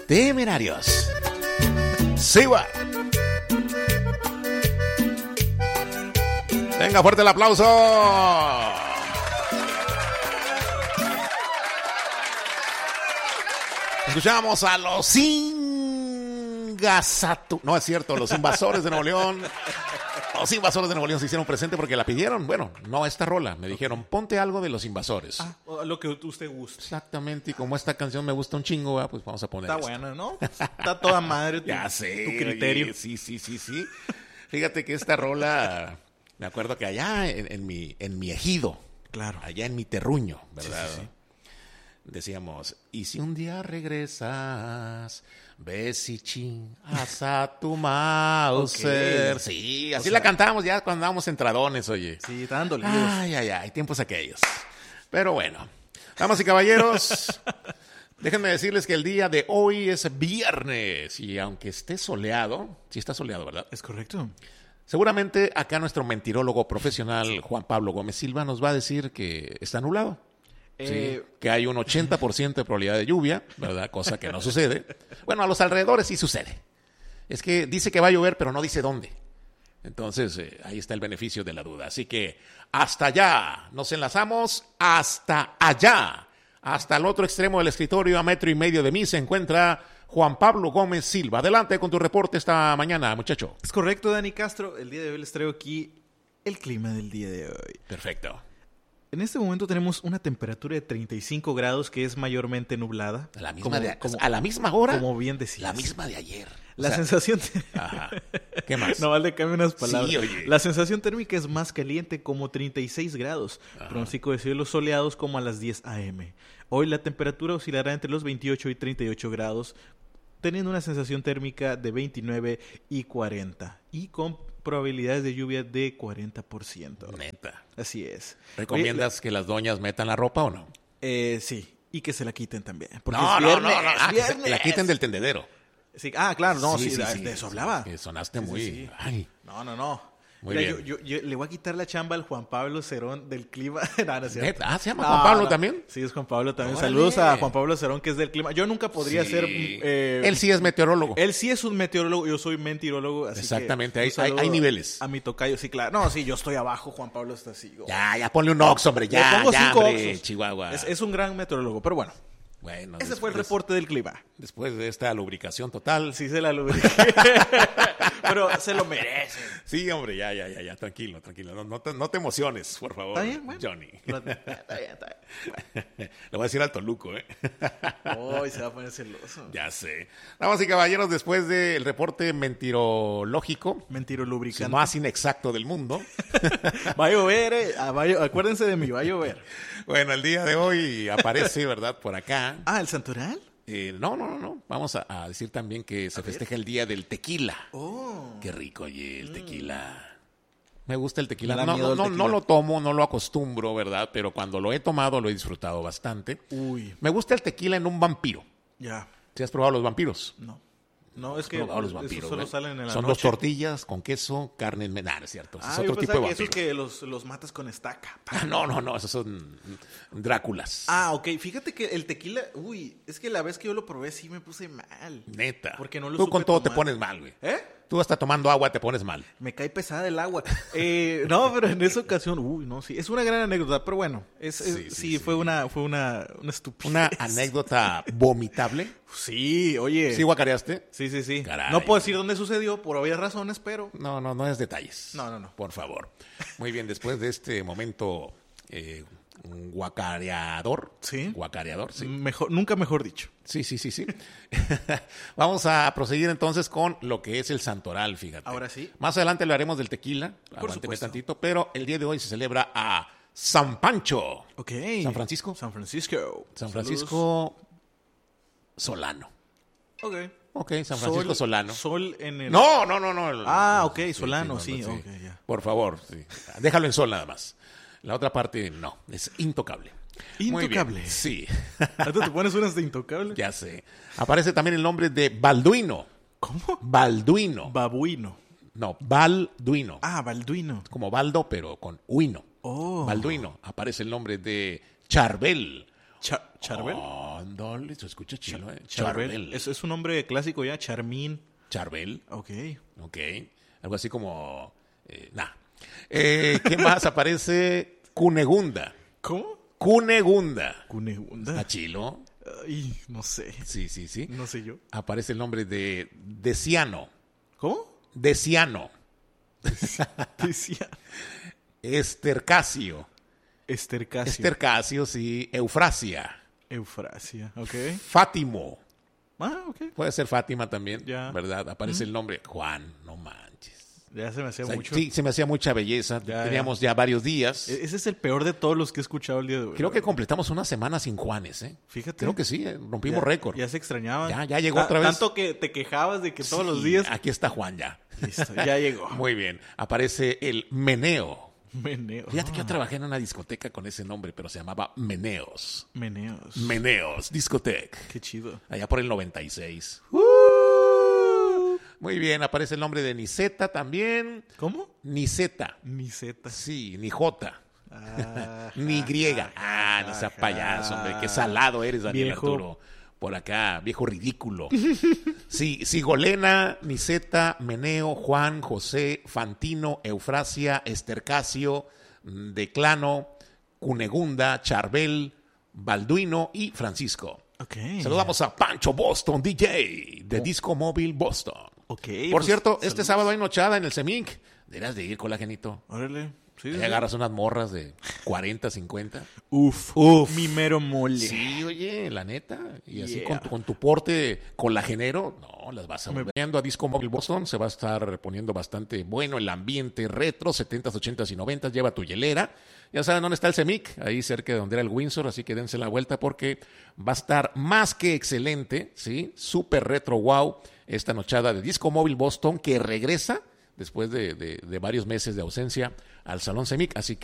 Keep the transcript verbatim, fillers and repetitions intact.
Temerarios. Sí, va. Venga, fuerte el aplauso. Escuchamos a los Ingasatu. No es cierto, los invasores de Nuevo León. Los invasores de Nuevo León se hicieron presente porque la pidieron. Bueno, no esta rola. Me dijeron, ponte algo de los invasores. Ah, lo que usted guste. Exactamente. Y como esta canción me gusta un chingo, ¿verdad? Pues vamos a poner Está esto. buena, ¿no? Está toda madre tu, ya sé, tu criterio. Oye, sí, sí, sí, sí. Fíjate que esta rola, me acuerdo que allá en, en, mi, en mi ejido, Claro. allá en mi terruño, ¿verdad? Sí, sí, sí. Decíamos, y si un día regresas, ves y chingas a tu Mauser. Ok. Sí, O así sea, la cantábamos ya cuando andábamos entradones, oye. Sí, estaban dolidos. Ay, ay, ay, tiempos aquellos. Pero bueno, damas y caballeros, déjenme decirles que el día de hoy es viernes y aunque esté soleado, sí está soleado, ¿verdad? Es correcto. Seguramente acá nuestro mentirólogo profesional Juan Pablo Gómez Silva nos va a decir que está nublado. Eh, Sí, que hay un ochenta por ciento de probabilidad de lluvia, ¿verdad? Cosa que no sucede. Bueno, a los alrededores sí sucede. Es que dice que va a llover, pero no dice dónde. Entonces, eh, ahí está el beneficio de la duda. Así que hasta allá, nos enlazamos hasta allá. Hasta el otro extremo del escritorio, a metro y medio de mí, se encuentra Juan Pablo Gómez Silva. Adelante con tu reporte esta mañana, muchacho. es correcto, Dani Castro. El día de hoy les traigo aquí el clima del día de hoy. Perfecto. En este momento tenemos una temperatura de treinta y cinco grados que es mayormente nublada. A la misma, como, de, como- a la misma hora. como bien decías. La misma de ayer. O La sea, sensación... Ajá. ¿Qué más? No vale, cambia unas palabras. Sí, oye. La sensación térmica es más caliente, como treinta y seis grados. Ajá. Pronóstico de cielos soleados como a las diez a eme. Hoy la temperatura oscilará entre los veintiocho y treinta y ocho grados, teniendo una sensación térmica de veintinueve y cuarenta. Y con probabilidades de lluvia de cuarenta por ciento. Neta. Así es. ¿Recomiendas Oye, que las doñas metan la ropa o no? la- eh, sí. Y que se la quiten también. Porque No, es no, viernes, no, no. Ah, que se- viernes. la quiten del tendedero. Sí, ah, claro, no, sí, de eso hablaba. Que sonaste Sí, sí, muy... sí. Ay, No, no, no. Muy Mira, bien. Yo, yo- yo le voy a quitar la chamba al Juan Pablo Cerón del clima. No, no es cierto. ¿neta? Ah, ¿se llama No, Juan Pablo no. también? Sí, es Juan Pablo también. Órale. Saludos a Juan Pablo Cerón, que es del clima. Yo nunca podría sí. ser... eh, Él sí es meteorólogo. Él sí es un meteorólogo, yo soy mentirólogo. Así Exactamente, que hay- un saludo hay- hay niveles. A mi tocayo, sí, claro. No, sí, yo estoy abajo, Juan Pablo está así. oh. Ya, ya ponle un ox, hombre. Le Ya, pongo ya, cinco hombre, Oxos. Chihuahua. Es, es un gran meteorólogo, pero bueno. Bueno, Ese fue el después- reporte del clima. Después de esta lubricación total. Sí se la lubriqué. Pero se lo merece. Sí, hombre, ya, ya, ya, ya, tranquilo, tranquilo. No, no te, no te emociones, por favor, ¿Está bien? Bueno. Johnny. Está bien, está bien. Le voy a decir al Toluco, ¿eh? Uy, se va a poner celoso. Ya sé. Damas y caballeros, después del reporte mentirológico, Mentiro lubricante. más inexacto del mundo. Va a llover, eh. Ah, va a llo- Acuérdense de mí, va a llover. Bueno, el día de hoy aparece, ¿verdad? Por acá. Ah, ¿el santoral? Eh, no, no, no, no. Vamos a, a decir también que se festeja el día del tequila. Oh. Qué rico, oye, el tequila. Me gusta el tequila. Me da No, miedo no, el no, tequila. no lo tomo, no lo acostumbro, ¿verdad? Pero cuando lo he tomado lo he disfrutado bastante. Uy, Me gusta el tequila en un vampiro. ya. ¿Sí has probado los vampiros? No. No, es que Probado los esos vampiros, solo güey. salen en la Son noche. dos tortillas con queso, carne en menor, es cierto. Ese Ah, es yo otro tipo pensaba de que esos vampiro. que los, los matas con estaca. Ah, no, no, no, esos son Dráculas. Ah, ok. Fíjate que el tequila... Uy, es que la vez que yo lo probé sí me puse mal. Neta. Porque no lo Tú supe con todo te tomar. pones mal, güey. ¿Eh? Tú hasta tomando agua te pones mal. Me cae pesada el agua. Eh, no, pero en esa ocasión... Uy, no, sí. Es una gran anécdota, pero bueno. Es, es- Sí, sí, sí, sí. fue una, fue una, una estupidez. Una anécdota vomitable. Sí, oye. ¿Sí guacareaste? Sí, sí, sí. Caray. No puedo decir dónde sucedió por obvias razones, pero... No, no, no es detalles. No, no, no. Por favor. Muy bien, después de este momento eh, guacareador. Sí. Guacareador, sí. Mejor, nunca mejor dicho. Sí, sí, sí, sí. Vamos a proseguir entonces con lo que es el santoral, fíjate. Ahora sí. Más adelante lo haremos del tequila. Aguánteme supuesto. tantito. Pero el día de hoy se celebra a San Pancho. Ok. ¿San Francisco? San Francisco. San Saludos. Francisco Solano. Ok. Ok, San Francisco Sol, Solano. Sol en el... No, no, no, no. Ah, ok, Sí, Solano, no, sí, no, ok, ya. Por favor, sí. Déjalo en sol nada más. La otra parte no, es intocable. Muy Intocable. bien, sí, ¿Ahorita te pones unas de intocable? ya sé. Aparece también el nombre de Balduino. ¿Cómo? Balduino. Babuino. No, Balduino. Ah, Balduino. Como Baldo, pero con Huino. Oh. Balduino. Aparece el nombre de Charbel. Cha- ¿Charbel? Oh, ándale, se escucha chilo, ¿eh? Charbel. Charbel. Es, es un nombre clásico ya, Charmín. Charbel. Ok. Ok. Algo así como... Eh, nah. Eh, ¿Qué más aparece? Cunegunda. ¿Cómo? Cunegunda. Cunegunda. ¿Está chilo? Ay, no sé. Sí, sí, sí. No sé yo. Aparece el nombre de Deciano. ¿Cómo? Deciano. Decía Estercasio. Estercasio. Estercasio, sí. Eufrasia. Eufrasia. Ok. Fátimo. Ah, ok. Puede ser Fátima también, Ya. ¿verdad? Aparece el nombre Juan, no manches. Ya se me hacía O sea, mucho. sí, se me hacía mucha belleza. Ya, Teníamos ya. varios días. E- Ese es el peor de todos los que he escuchado el día de hoy. Creo que completamos una semana sin Juanes, ¿eh? Fíjate. Creo que sí, eh, rompimos Ya- récord. Ya se extrañaban. Ya, ya llegó Ta- otra vez. Tanto que te quejabas de que todos Sí, los días. Aquí está Juan ya. Listo, ya llegó. Muy bien. Aparece el Meneo. Meneo. Fíjate que yo Ah, trabajé en una discoteca con ese nombre, pero se llamaba Meneos. Meneos. Meneos, discoteca. Qué chido. Allá por el noventa y seis. Muy bien, aparece el nombre de Niceta también. ¿Cómo? Niceta. Ni Z. Sí, ni J. Ah, Ni ja, griega. ja, Ah, no sea ja, payaso, ja. hombre. Qué salado eres, Daniel Viejo. Arturo. Por acá, viejo ridículo. Sí, Sigolena, Niceta, Meneo, Juan, José, Fantino, Eufrasia, Estercasio, mm, Declano, Cunegunda, Charbel, Balduino y Francisco. Ok. Saludamos a Pancho Boston, D J de Disco Móvil Boston. Ok. Por pues, cierto, este saludos. sábado hay nochada en el Semic. Deberás de ir, colagenito. Órale. Sí, Ahí sí. agarras unas morras de cuarenta, cincuenta. Uf. Uf. Mi mero mole. Sí, oye, la neta. Y así Yeah. con tu, con tu porte colagenero, no, las vas a Me- ver. Viendo a Disco Móvil Boston, se va a estar poniendo bastante bueno el ambiente retro, setentas, ochentas y noventas. Lleva tu hielera. Ya saben dónde está el Semic, ahí cerca de donde era el Windsor, así que dense la vuelta porque va a estar más que excelente, ¿sí? Súper retro, wow, esta nochada de Disco Móvil Boston que regresa después de, de, de varios meses de ausencia al Salón Semic, así que